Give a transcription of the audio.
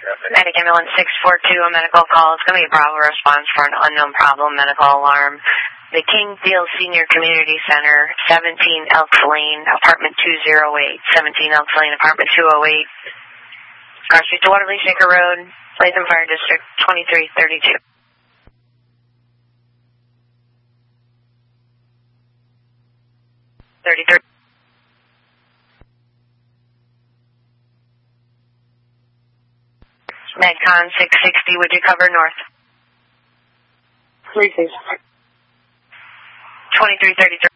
Medic ambulance 642, a medical call. It's going to be a Bravo response for an unknown problem, medical alarm. The Kingfield Senior Community Center, 17 Elks Lane, apartment 208. 17 Elks Lane, apartment 208. Cross Street to Waterloo Shaker Road, Latham Fire District, 2332. 33. Medcon 660, would you cover north? 360. 2333.